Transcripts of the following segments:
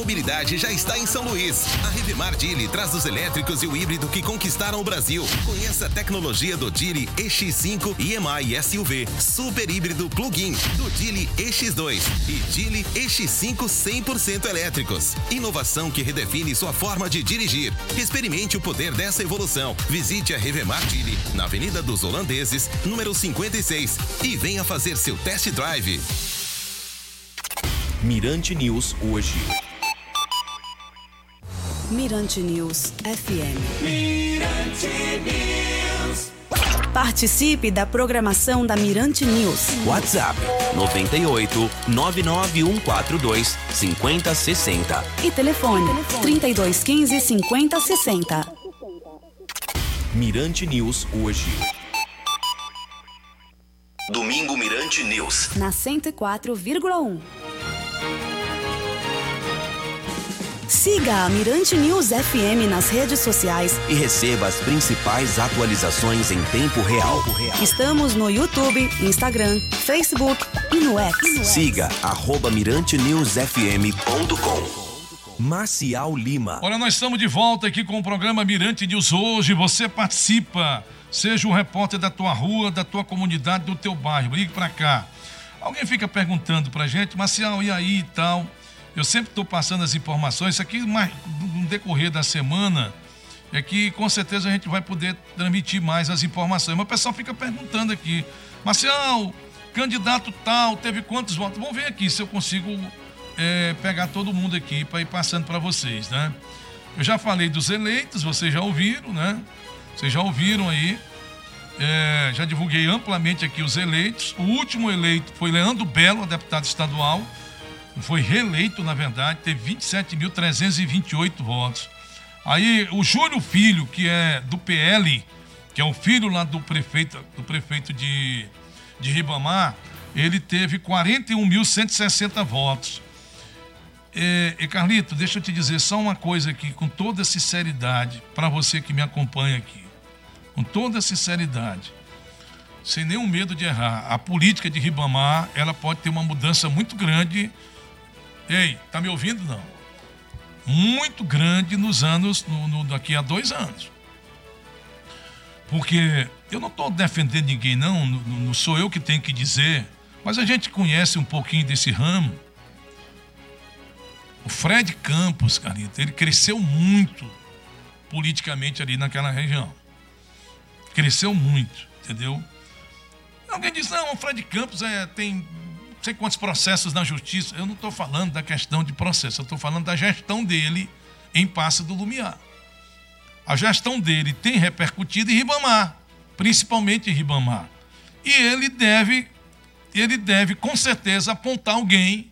mobilidade já está em São Luís. A Revemar Dili traz os elétricos e o híbrido que conquistaram o Brasil. Conheça a tecnologia do Dili EX5 EMI SUV, super híbrido plug-in, do Dili EX2 e Dili EX5 100% elétricos. Inovação que redefine sua forma de dirigir. Experimente o poder dessa evolução. Visite a Revemar Dili, na Avenida dos Holandeses, número 56, e venha fazer seu test drive. Mirante News hoje. Mirante News FM. Mirante News. Participe da programação da Mirante News. WhatsApp 98 99142 5060. E telefone 3215 5060. Mirante News hoje. Domingo Mirante News. Na 104,1. Siga a Mirante News FM nas redes sociais e receba as principais atualizações em tempo real. Estamos no YouTube, Instagram, Facebook e no X. Siga @mirantenewsfm.com. Marcial Lima. Olha, nós estamos de volta aqui com o programa Mirante News hoje. Você participa, seja o repórter da tua rua, da tua comunidade, do teu bairro. Ligue pra cá. Alguém fica perguntando pra gente, Marcial, e aí e tal? Eu sempre estou passando as informações. Isso aqui, no decorrer da semana, é que com certeza a gente vai poder transmitir mais as informações. Mas o pessoal fica perguntando aqui, Marcial, candidato tal, teve quantos votos? Vamos ver aqui se eu consigo pegar todo mundo aqui para ir passando para vocês, né? Eu já falei dos eleitos, vocês já ouviram, né? Vocês já ouviram aí. Já divulguei amplamente aqui os eleitos. O último eleito foi Leandro Belo, deputado estadual. Foi reeleito, na verdade, teve 27.328 votos. Aí o Júlio Filho, que é do PL, que é o filho lá do prefeito de Ribamar, ele teve 41.160 votos. E Carlito, deixa eu te dizer só uma coisa aqui, com toda sinceridade, para você que me acompanha aqui. Com toda sinceridade, sem nenhum medo de errar, a política de Ribamar, ela pode ter uma mudança muito grande. Ei, tá me ouvindo? Não. Muito grande nos anos, daqui a 2 anos. Porque eu não estou defendendo ninguém, não sou eu que tenho que dizer, mas a gente conhece um pouquinho desse ramo. O Fred Campos, Carlito, ele cresceu muito politicamente ali naquela região. Cresceu muito, entendeu? Alguém diz, não, o Fred Campos tem não sei quantos processos na justiça. Eu não estou falando da questão de processo, eu estou falando da gestão dele em Passo do Lumiar. A gestão dele tem repercutido em Ribamar, principalmente em Ribamar. E ele deve com certeza apontar alguém,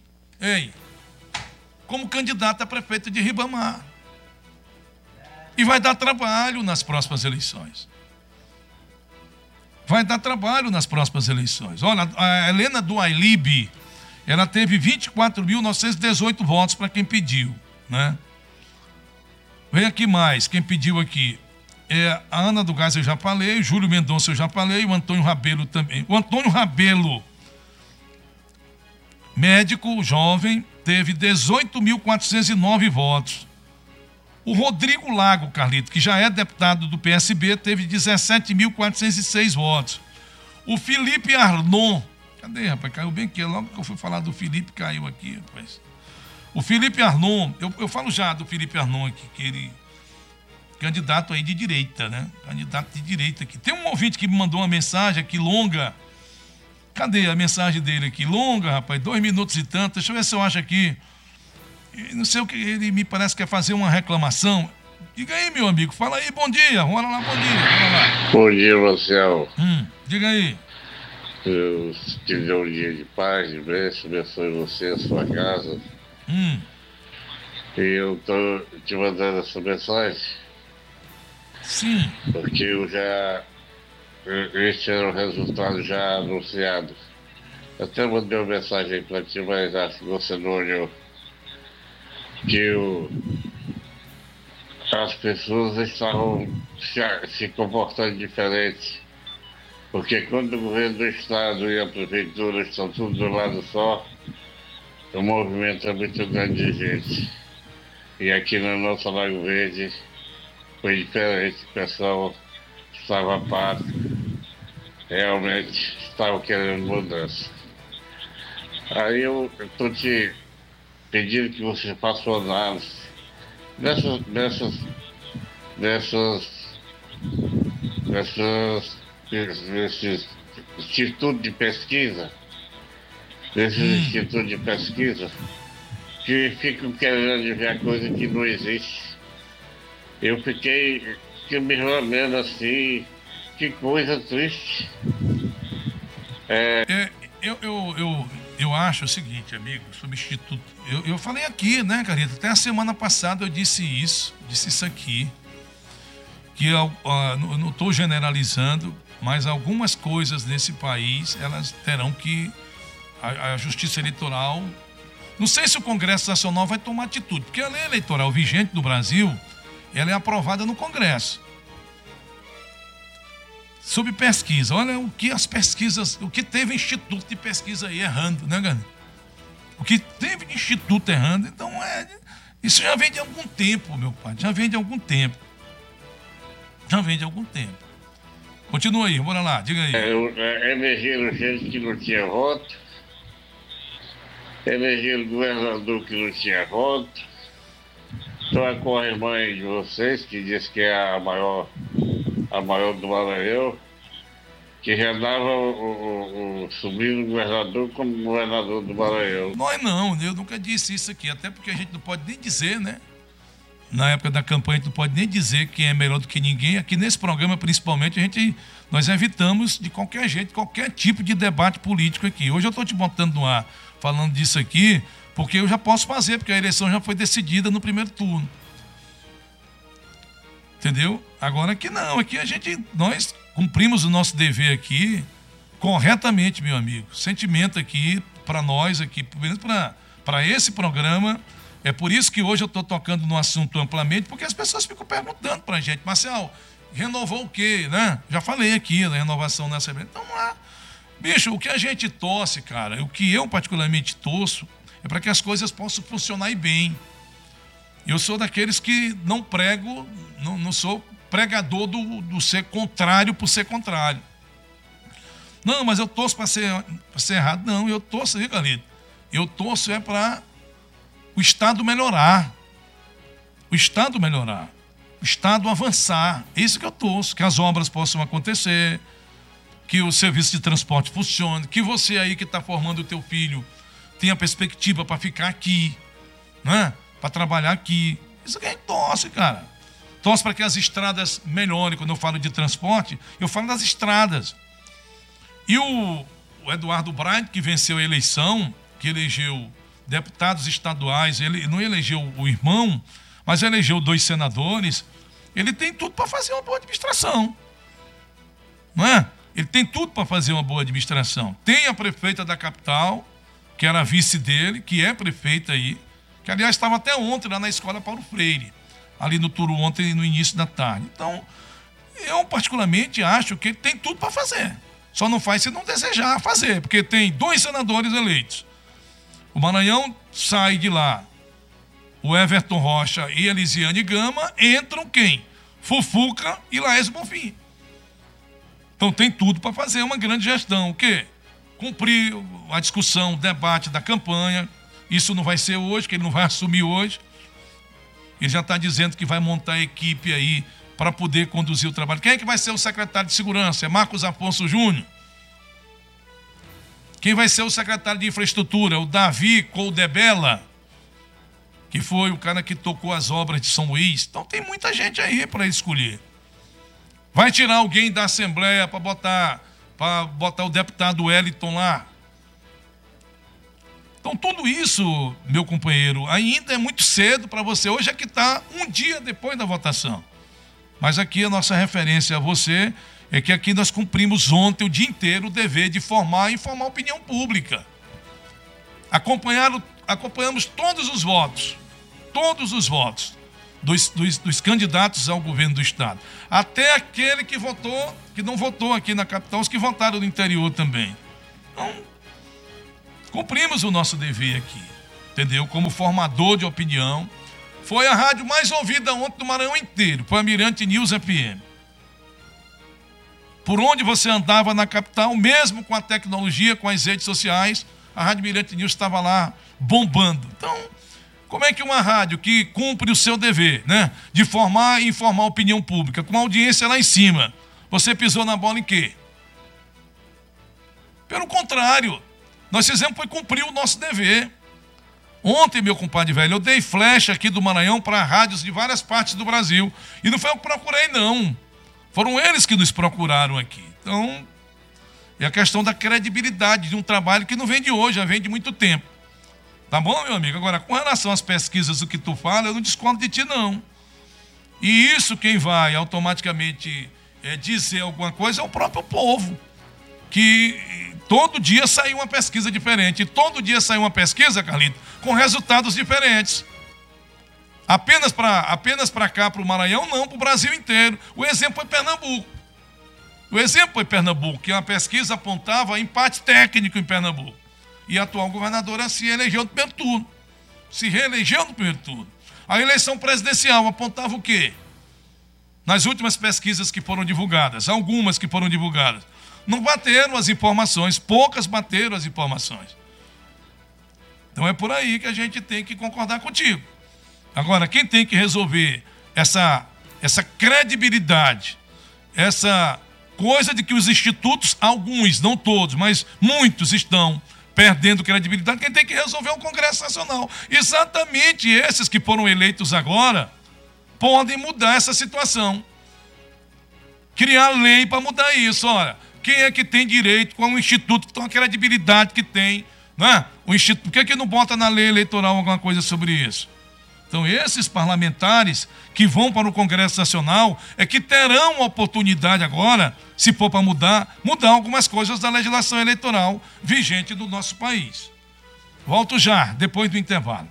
como candidato a prefeito de Ribamar. E vai dar trabalho nas próximas eleições. Vai dar trabalho nas próximas eleições. Olha, a Helena do Ailib, ela teve 24.918 votos para quem pediu, né? Vem aqui mais, quem pediu aqui. A Ana do Gás eu já falei, o Júlio Mendonça eu já falei, o Antônio Rabelo também. O Antônio Rabelo, médico jovem, teve 18.409 votos. O Rodrigo Lago, Carlito, que já é deputado do PSB, teve 17.406 votos. O Felipe Arnon, cadê, rapaz? Caiu bem aqui, logo que eu fui falar do Felipe, caiu aqui, rapaz. O Felipe Arnon, eu falo já do Felipe Arnon aqui, que ele, candidato aí de direita, né? Candidato de direita aqui. Tem um ouvinte que me mandou uma mensagem aqui longa. Cadê a mensagem dele aqui? Longa, rapaz, 2 minutos e tanto. Deixa eu ver se eu acho aqui. Não sei o que, ele me parece que quer fazer uma reclamação. Diga aí, meu amigo, fala aí, bom dia. Bora lá, bom dia. Bora lá. Bom dia, Marcel. Diga aí. Eu te dê um dia de paz, de bênção, abençoe você, a sua casa. E eu tô te mandando essa mensagem. Sim. Porque este era o resultado já anunciado. Eu até mandei uma mensagem aí pra ti, mas acho que você não olhou. Que as pessoas estavam se comportando diferente. Porque quando o governo do estado e a prefeitura estão tudo do lado só, o movimento é muito grande de gente. E aqui no nosso Lago Verde foi diferente, o pessoal estava apático, realmente estava querendo mudança. Aí eu estou te pedindo que você faça uma análise desses institutos de pesquisa, que ficam querendo ver coisa que não existe. Eu fiquei me rolando assim, que coisa triste. Eu acho o seguinte, amigo, sobre instituto. Eu falei aqui, né, Carita? Até a semana passada eu disse isso aqui. Que eu não estou generalizando, mas algumas coisas nesse país, elas terão que... A Justiça Eleitoral... Não sei se o Congresso Nacional vai tomar atitude, porque a lei eleitoral vigente do Brasil, ela é aprovada no Congresso. Sobre pesquisa, olha o que as pesquisas, o que teve instituto de pesquisa aí errando, né, galera? O que teve de instituto errando, então isso já vem de algum tempo, meu pai, já vem de algum tempo. Continua aí, bora lá, diga aí. Elegeram gente que não tinha voto, elegeram governador que não tinha voto. Estou com a irmã de vocês, que diz que é a maior do Maranhão, que já dava o sobrinho do governador como governador do Maranhão. Eu nunca disse isso aqui, até porque a gente não pode nem dizer, né? Na época da campanha, a gente não pode nem dizer quem é melhor do que ninguém. Aqui nesse programa, principalmente, nós evitamos de qualquer jeito, qualquer tipo de debate político aqui. Hoje eu estou te botando no ar, falando disso aqui, porque eu já posso fazer, porque a eleição já foi decidida no primeiro turno. Entendeu? Agora aqui não, aqui nós cumprimos o nosso dever aqui corretamente, meu amigo. Sentimento aqui para nós, aqui, pelo menos para esse programa. É por isso que hoje eu estou tocando no assunto amplamente, porque as pessoas ficam perguntando para a gente, Marcel, renovou o quê, né? Já falei aqui da renovação na Assembleia. Então lá, bicho, o que a gente torce, cara, o que eu particularmente torço, é para que as coisas possam funcionar bem. Eu sou daqueles que não prego, não sou pregador do ser contrário por ser contrário. Não, mas eu torço para ser errado. Não, eu torço, viu, Galito? Eu torço para o Estado melhorar. O Estado avançar. É isso que eu torço, que as obras possam acontecer, que o serviço de transporte funcione, que você aí que está formando o teu filho tenha perspectiva para ficar aqui, né? Para trabalhar aqui. Isso que a gente torce, cara. Torce para que as estradas melhorem. Quando eu falo de transporte, eu falo das estradas. E o Eduardo Braide, que venceu a eleição, que elegeu deputados estaduais, ele não elegeu o irmão, mas elegeu 2 senadores, ele tem tudo para fazer uma boa administração. Não é? Ele tem tudo para fazer uma boa administração. Tem a prefeita da capital, que era a vice dele, que é prefeita aí, que aliás estava até ontem lá na escola Paulo Freire, ali no Turu ontem no início da tarde. Então, eu particularmente acho que ele tem tudo para fazer. Só não faz se não desejar fazer, porque tem 2 senadores eleitos. O Maranhão sai de lá. O Everton Rocha e a Elisiane Gama entram quem? Fufuca e Laércio Bonfim. Então tem tudo para fazer uma grande gestão. O quê? Cumprir a discussão, o debate da campanha. Isso não vai ser hoje, que ele não vai assumir hoje. Ele já está dizendo que vai montar a equipe aí para poder conduzir o trabalho. Quem é que vai ser o secretário de segurança? É Marcos Afonso Júnior. Quem vai ser o secretário de infraestrutura? O Davi Coldebella, que foi o cara que tocou as obras de São Luís. Então tem muita gente aí para escolher. Vai tirar alguém da Assembleia para botar o deputado Wellington lá. Então tudo isso, meu companheiro, ainda é muito cedo para você. Hoje é que está um dia depois da votação. Mas aqui a nossa referência a você é que aqui nós cumprimos ontem o dia inteiro o dever de informar e informar a opinião pública. Acompanhamos todos os votos dos candidatos ao governo do Estado. Até aquele que votou, que não votou aqui na capital, os que votaram no interior também. Então, cumprimos o nosso dever aqui, entendeu? Como formador de opinião, Foi a rádio mais ouvida ontem no Maranhão inteiro, foi a Mirante News FM. Por onde você andava na capital, mesmo com a tecnologia, com as redes sociais, a Rádio Mirante News estava lá bombando. Então, como é que uma rádio que cumpre o seu dever, né, de formar e informar a opinião pública, com a audiência lá em cima, você pisou na bola em quê? Pelo contrário, nós fizemos foi cumprir o nosso dever. Ontem, meu compadre velho, eu dei flecha aqui do Maranhão para rádios de várias partes do Brasil. E não foi eu que procurei, não. Foram eles que nos procuraram aqui. Então, é a questão da credibilidade de um trabalho que não vem de hoje, já vem de muito tempo. Tá bom, meu amigo? Agora, com relação às pesquisas, o que tu fala, eu não discordo de ti, não. E isso quem vai automaticamente dizer alguma coisa é o próprio povo. Que todo dia sai uma pesquisa diferente. E todo dia sai uma pesquisa, Carlito, com resultados diferentes. Apenas para cá, para o Maranhão, não, para o Brasil inteiro. O exemplo foi Pernambuco. Que a pesquisa apontava empate técnico em Pernambuco. E a atual governadora se elegeu no primeiro turno. Se reelegeu no primeiro turno. A eleição presidencial apontava o quê? Nas últimas pesquisas que foram divulgadas, algumas que foram divulgadas, não bateram as informações, poucas bateram as informações. Então é por aí que a gente tem que concordar contigo. Agora, quem tem que resolver essa credibilidade, essa coisa de que os institutos, alguns, não todos, mas muitos estão perdendo credibilidade, quem tem que resolver é o Congresso Nacional. Exatamente esses que foram eleitos agora podem mudar essa situação. Criar lei para mudar isso. Olha, quem é que tem direito com um instituto com a credibilidade que tem, né? O instituto, por que não bota na lei eleitoral alguma coisa sobre isso? Então, esses parlamentares que vão para o Congresso Nacional é que terão a oportunidade agora, se for para mudar algumas coisas da legislação eleitoral vigente do nosso país. Volto já, depois do intervalo.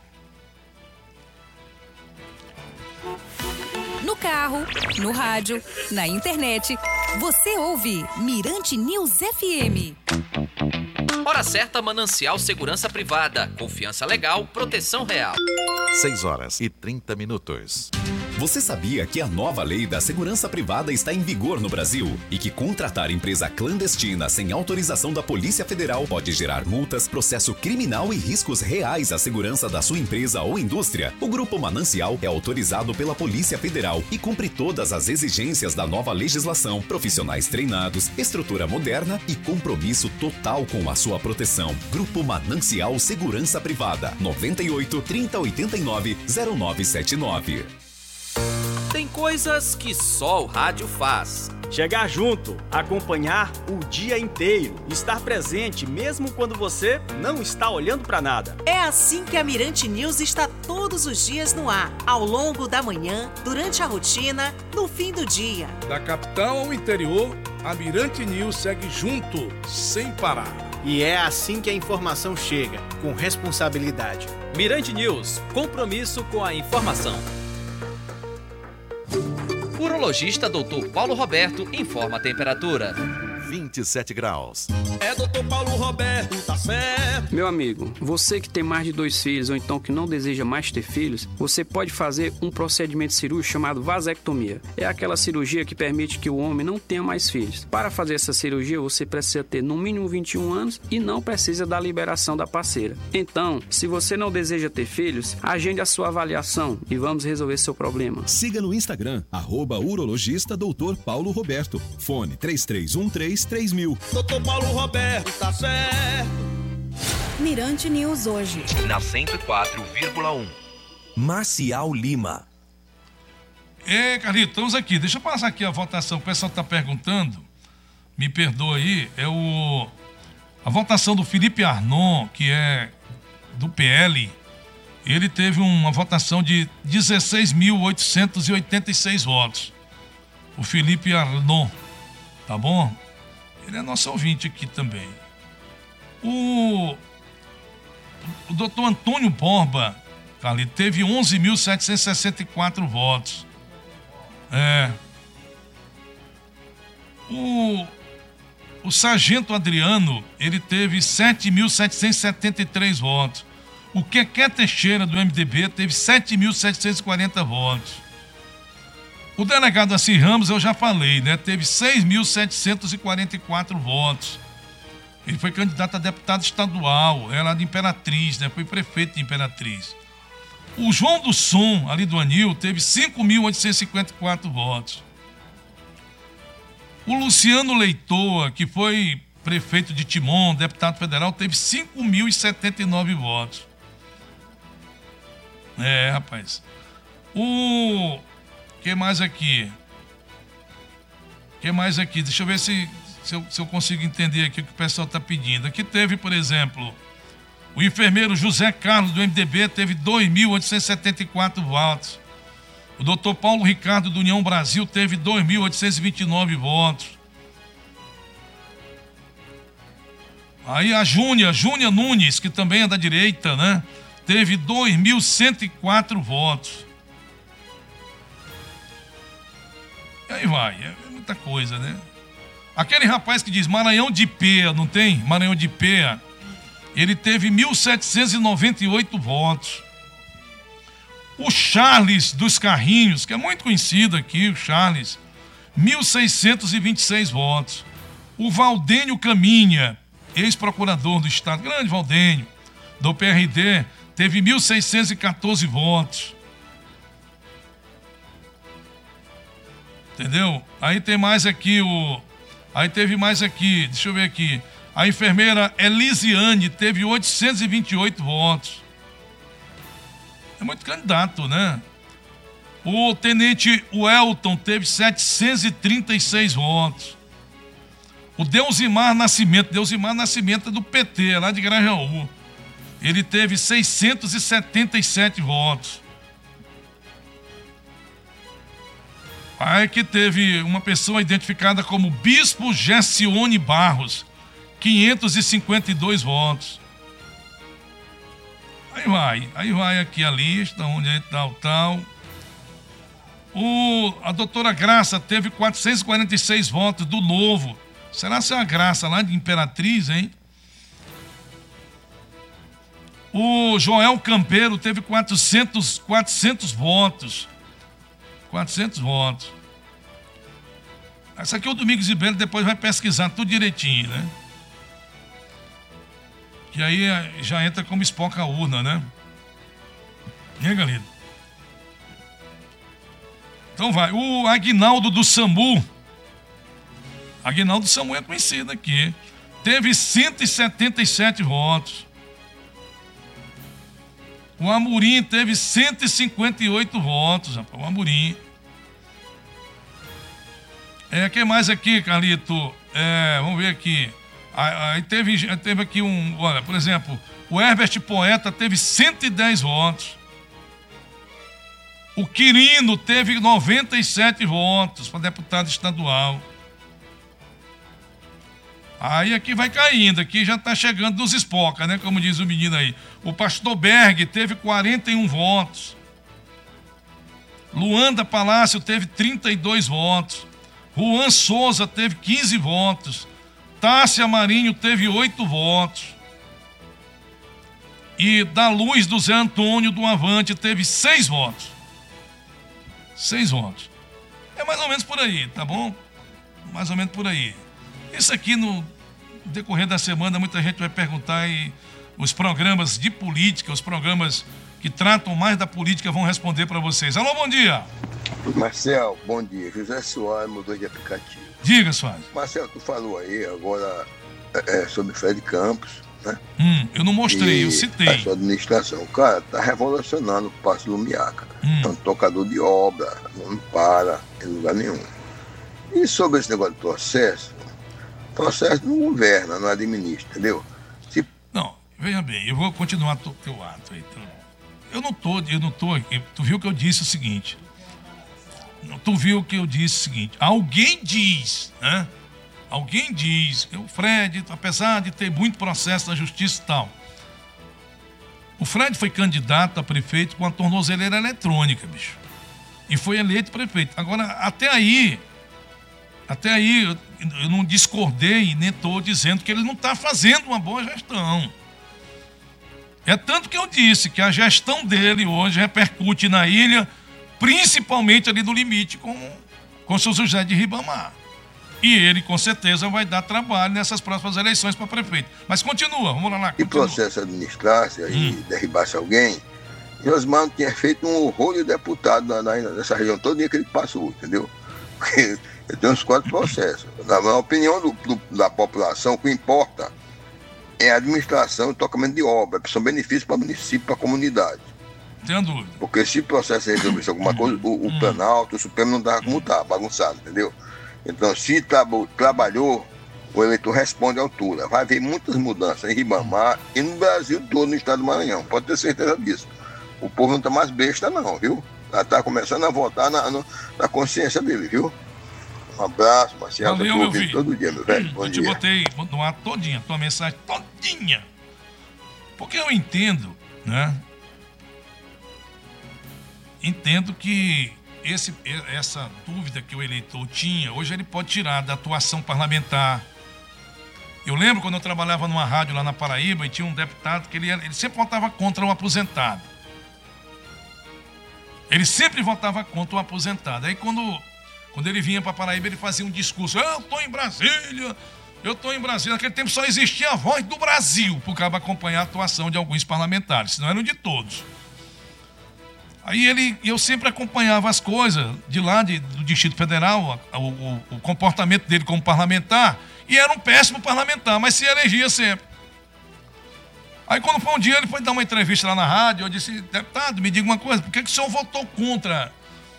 No carro, no rádio, na internet, você ouve Mirante News FM. Hora certa, Manancial Segurança Privada. Confiança legal, proteção real. 6h30. Você sabia que a nova lei da segurança privada está em vigor no Brasil e que contratar empresa clandestina sem autorização da Polícia Federal pode gerar multas, processo criminal e riscos reais à segurança da sua empresa ou indústria? O Grupo Manancial é autorizado pela Polícia Federal e cumpre todas as exigências da nova legislação, profissionais treinados, estrutura moderna e compromisso total com a sua proteção. Grupo Manancial Segurança Privada, 98 3089 0979. Tem coisas que só o rádio faz. Chegar junto, acompanhar o dia inteiro, estar presente mesmo quando você não está olhando para nada. É assim que a Mirante News está todos os dias no ar, ao longo da manhã, durante a rotina, no fim do dia. Da capital ao interior, a Mirante News segue junto, sem parar. E é assim que a informação chega, com responsabilidade. Mirante News, compromisso com a informação. Urologista Dr. Paulo Roberto informa a temperatura. 27 graus. É Dr. Paulo Roberto, tá certo. Meu amigo, você que tem mais de 2 filhos ou então que não deseja mais ter filhos, você pode fazer um procedimento cirúrgico chamado vasectomia. É aquela cirurgia que permite que o homem não tenha mais filhos. Para fazer essa cirurgia, você precisa ter no mínimo 21 anos e não precisa da liberação da parceira. Então, se você não deseja ter filhos, agende a sua avaliação e vamos resolver seu problema. Siga no Instagram, @urologista Dr. Paulo Roberto. Fone 3313 3000. Dr. Paulo Roberto, tá certo. Mirante News hoje. Na 104,1. Marcial Lima. Carlito, estamos aqui. Deixa eu passar aqui a votação. O pessoal está perguntando. Me perdoa aí. A votação do Felipe Arnon, que é do PL. Ele teve uma votação de 16.886 votos. O Felipe Arnon. Tá bom? Ele é nosso ouvinte aqui também. O doutor Antônio Borba, Carlito, teve 11.764 votos. O Sargento Adriano, ele teve 7.773 votos. O Quequé Teixeira, do MDB, teve 7.740 votos. O delegado Assi Ramos, eu já falei, né? Teve 6.744 votos. Ele foi candidato a deputado estadual, é lá de Imperatriz, né? Foi prefeito de Imperatriz. O João do Som, ali do Anil, teve 5.854 votos. O Luciano Leitoa, que foi prefeito de Timon, deputado federal, teve 5.079 votos. Rapaz. Que mais aqui? Deixa eu ver se eu consigo entender aqui o que o pessoal está pedindo. Aqui teve, por exemplo, o enfermeiro José Carlos, do MDB, teve 2.874 votos. O doutor Paulo Ricardo, do União Brasil, teve 2.829 votos. Aí a Júnia Nunes, que também é da direita, né? Teve 2.104 votos. E aí vai, é muita coisa, né? Aquele rapaz que diz Maranhão de Pea, não tem? Maranhão de Pea, ele teve 1.798 votos. O Charles dos Carrinhos, que é muito conhecido aqui, o Charles, 1.626 votos. O Valdênio Caminha, ex-procurador do Estado, grande Valdênio, do PRD, teve 1.614 votos. Entendeu? Aí tem mais aqui teve mais aqui, deixa eu ver aqui. A enfermeira Elisiane teve 828 votos. É muito candidato, né? O tenente Welton teve 736 votos. O Deusimar Nascimento é do PT, é lá de Grajaú. Ele teve 677 votos. Aí que teve uma pessoa identificada como Bispo Gessione Barros, 552 votos. Aí vai aqui a lista, onde é tal. A doutora Graça teve 446 votos do Novo. Será que é a Graça lá de Imperatriz, hein? O Joel Campeiro teve 400 votos. 400 votos. Essa aqui é o Domingos Ribeiro, depois vai pesquisar tudo direitinho, né? Que aí já entra como espoca a urna, né? E aí, galera? Então vai. O Aguinaldo do SAMU. Aguinaldo do SAMU é conhecido aqui. Teve 177 votos. O Amorim teve 158 votos, rapaz. O Amorim. Quem mais aqui, Carlito? Vamos ver aqui. Aí teve aqui olha, por exemplo, o Herbert Poeta teve 110 votos. O Quirino teve 97 votos para deputado estadual. Aí aqui vai caindo, aqui já está chegando nos espoca, né? Como diz o menino aí. O pastor Berg teve 41 votos. Luanda Palácio teve 32 votos. Juan Souza teve 15 votos. Tássia Marinho teve 8 votos. E da Luz do Zé Antônio do Avante teve 6 votos. 6 votos. É mais ou menos por aí, tá bom? Mais ou menos por aí. Isso aqui no decorrer da semana muita gente vai perguntar e os programas de política, os programas que tratam mais da política vão responder para vocês. Alô, bom dia. Marcel, bom dia. José Soares, mudou de aplicativo. Diga, Soares. Marcel, tu falou aí agora sobre Fred Campos, né? Eu não mostrei, eu citei. A sua administração, cara, tá revolucionando o Paço Lumiar, cara. É um tocador de obra, não para em lugar nenhum. E sobre esse negócio de processo não governa, não administra, entendeu? Não, veja bem, eu vou continuar teu ato aí. Eu não tô aqui. Tu viu que eu disse o seguinte. Alguém diz, né? Alguém diz que o Fred, apesar de ter muito processo na justiça e tal, o Fred foi candidato a prefeito com a tornozeleira eletrônica, bicho. E foi eleito prefeito. Agora, até aí eu não discordei, nem estou dizendo que ele não está fazendo uma boa gestão. É tanto que eu disse que a gestão dele hoje repercute na ilha, principalmente ali no limite com São José de Ribamar. E ele, com certeza, vai dar trabalho nessas próximas eleições para prefeito. Mas continua, vamos lá. E processo administrar-se aí, derribar-se alguém, Josmar tinha feito um horror de deputado nessa região toda que ele passou, entendeu? Porque ele tem uns 4 processos. Na minha opinião da população, o que importa é a administração e o tocamento de obra, que são benefícios para o município, para a comunidade. Sem dúvida. Porque se o processo resolvesse alguma coisa, o Planalto, o Supremo não estava como está, bagunçado, entendeu? Então, se trabalhou, o eleitor responde à altura. Vai haver muitas mudanças em Ribamar e no Brasil todo, no estado do Maranhão. Pode ter certeza disso. O povo não está mais besta não, viu? Já está começando a votar na consciência dele, viu? Um abraço, Marcelo. Valeu, meu filho. Todo dia, meu velho. Bom dia. Eu te botei no ar todinha, tua mensagem todinha. Porque eu entendo, né? Entendo que essa dúvida que o eleitor tinha, hoje ele pode tirar da atuação parlamentar. Eu lembro quando eu trabalhava numa rádio lá na Paraíba e tinha um deputado que ele sempre votava contra o aposentado. Ele sempre votava contra o aposentado. Aí quando ele vinha para Paraíba, ele fazia um discurso: eu estou em Brasília. Naquele tempo só existia a Voz do Brasil, por causa de acompanhar a atuação de alguns parlamentares, senão eram de todos. Aí eu sempre acompanhava as coisas de lá, do Distrito Federal, o comportamento dele como parlamentar, e era um péssimo parlamentar, mas se elegia sempre. Aí quando foi um dia, ele foi dar uma entrevista lá na rádio, eu disse: deputado, me diga uma coisa, por que o senhor votou contra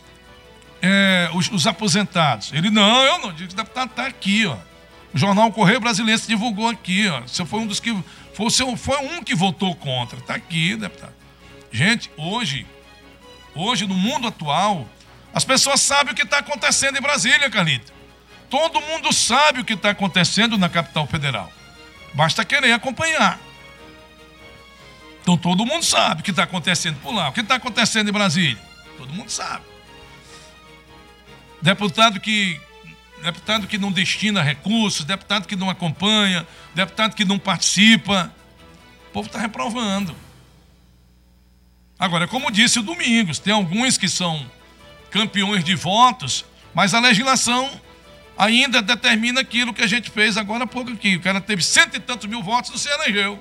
os aposentados? Ele: não, eu não, disse: deputado, está aqui, ó. O jornal Correio Brasileiro divulgou aqui, ó. Você foi um dos que. Foi um que votou contra. Está aqui, deputado. Gente, hoje, no mundo atual, as pessoas sabem o que está acontecendo em Brasília, Carlito. Todo mundo sabe o que está acontecendo na capital federal. Basta querer acompanhar. Então todo mundo sabe o que está acontecendo por lá. O que está acontecendo em Brasília? Todo mundo sabe. Deputado que não destina recursos, deputado que não acompanha, deputado que não participa. O povo está reprovando. Agora, como disse o Domingos, tem alguns que são campeões de votos, mas a legislação ainda determina aquilo que a gente fez agora há pouco aqui. O cara teve 100 e tantos mil votos e se elegeu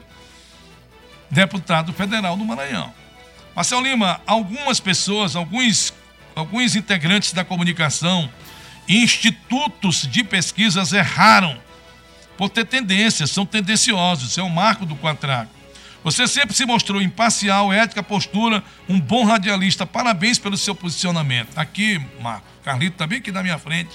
deputado federal do Maranhão. Marcelo Lima, algumas pessoas, alguns integrantes da comunicação e institutos de pesquisas erraram por ter tendências, são tendenciosos. Isso é o marco do Quatraco. Você sempre se mostrou imparcial, ética, postura, um bom radialista. Parabéns pelo seu posicionamento. Aqui, Marco, Carlito está bem aqui na minha frente.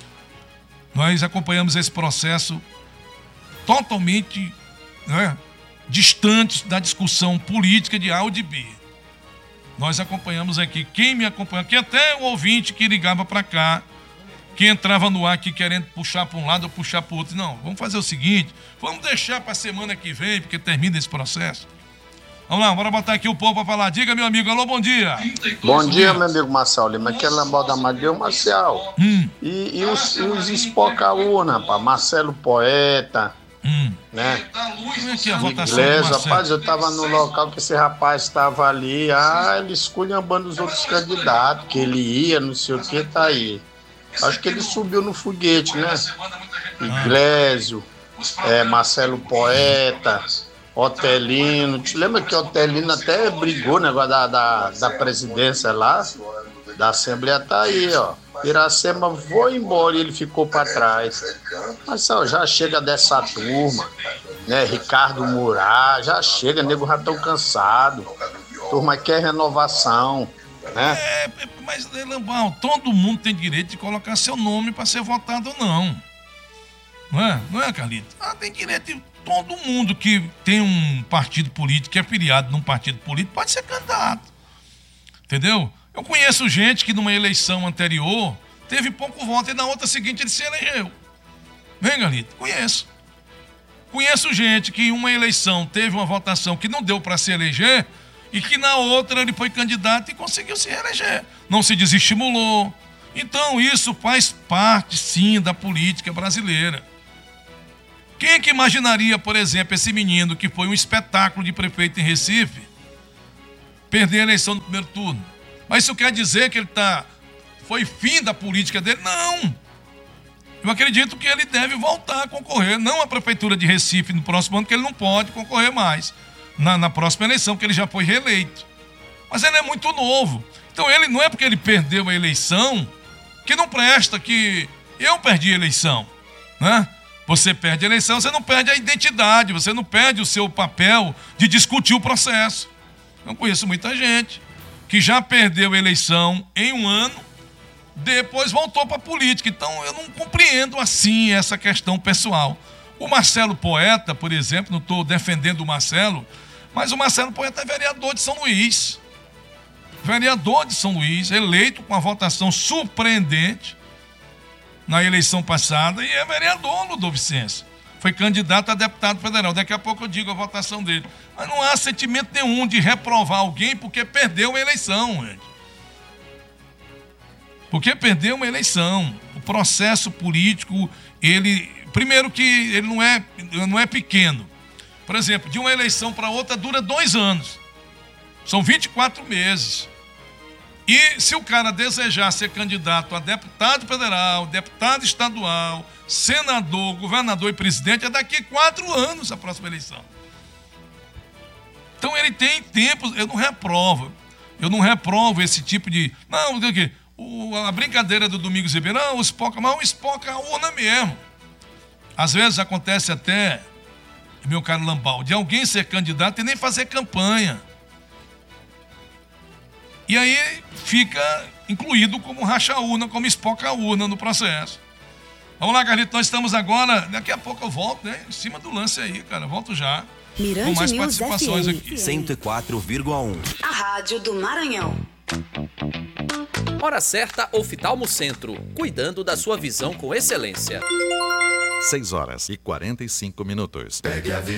Nós acompanhamos esse processo totalmente, né, distante da discussão política de A ou de B. Nós acompanhamos aqui. Quem me acompanha aqui, até o ouvinte que ligava para cá, que entrava no ar aqui querendo puxar para um lado ou puxar para o outro. Não, vamos fazer o seguinte, vamos deixar para a semana que vem, porque termina esse processo. Vamos lá, bora botar aqui o povo para falar. Diga, meu amigo, alô, bom dia. Bom dia, meu amigo Marcelo Lima. Aqui é Lambal da Madeira, Marcial. E os Espocaúna, rapaz, Marcelo Poeta, né? Aqui a votação. Beleza, rapaz, eu tava no local que esse rapaz estava ali. Ele esculhambando os outros candidatos, que ele ia, não sei o que, tá aí. Acho que ele subiu no foguete, né? Iglesio, Marcelo Poeta, Otelino. Te lembra que Otelino até brigou, né, da presidência lá? Da Assembleia tá aí, ó. Iracema foi embora e ele ficou para trás. Mas já chega dessa turma, né? Ricardo Murá, já chega, nego já tão cansado. Turma quer renovação, né? Mas, Lambão, todo mundo tem direito de colocar seu nome para ser votado ou não. Não é, Carlito? Tem direito, todo mundo que tem um partido político, que é filiado num partido político, pode ser candidato. Entendeu? Eu conheço gente que numa eleição anterior teve pouco voto e na outra seguinte ele se elegeu. Vem, Carlito? Conheço. Conheço gente que em uma eleição teve uma votação que não deu para se eleger e que na outra ele foi candidato e conseguiu se reeleger. Não se desestimulou. Então isso faz parte, sim, da política brasileira. Quem é que imaginaria, por exemplo, esse menino que foi um espetáculo de prefeito em Recife, perder a eleição no primeiro turno? Mas isso quer dizer que foi fim da política dele? Não! Eu acredito que ele deve voltar a concorrer, não a prefeitura de Recife no próximo ano, porque ele não pode concorrer mais na próxima eleição, porque ele já foi reeleito. Mas ele é muito novo. Então ele não é porque ele perdeu a eleição que não presta, que eu perdi a eleição, né? Você perde a eleição, você não perde a identidade, você não perde o seu papel de discutir o processo. Eu conheço muita gente que já perdeu a eleição em um ano, depois voltou para a política. Então eu não compreendo assim essa questão pessoal. O Marcelo Poeta, por exemplo, não estou defendendo o Marcelo, mas o Marcelo Poeta é vereador de São Luís. Vereador de São Luís, eleito com a votação surpreendente na eleição passada, e é vereador no Dom Vicêncio. Foi candidato a deputado federal. Daqui a pouco eu digo a votação dele. Mas não há sentimento nenhum de reprovar alguém porque perdeu a eleição, gente. Porque perdeu uma eleição. O processo político, primeiro que ele não é pequeno. Por exemplo, de uma eleição para outra dura 2 anos. São 24 meses. E se o cara desejar ser candidato a deputado federal, deputado estadual, senador, governador e presidente, é daqui 4 anos a próxima eleição. Então ele tem tempo, eu não reprovo esse tipo de... Não, a brincadeira do Domingos Ribeiro, não, o espoca a urna mesmo. Às vezes acontece até, meu caro Lambaldi, de alguém ser candidato e nem fazer campanha. E aí fica incluído como racha-urna, como espoca-urna no processo. Vamos lá, Carlito, nós estamos agora, daqui a pouco eu volto, né? Em cima do lance aí, cara, volto já. Mirante com mais News participações FM. aqui. 104,1. A rádio do Maranhão. Hora certa, Oftalmo Centro, cuidando da sua visão com excelência. 6 horas e 45 minutos.